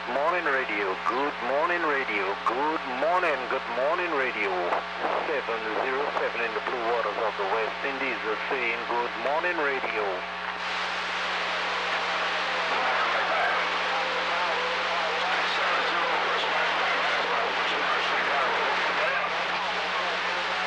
morning radio, good morning radio, good morning radio. 707 in the blue waters of the West Indies are saying good morning radio.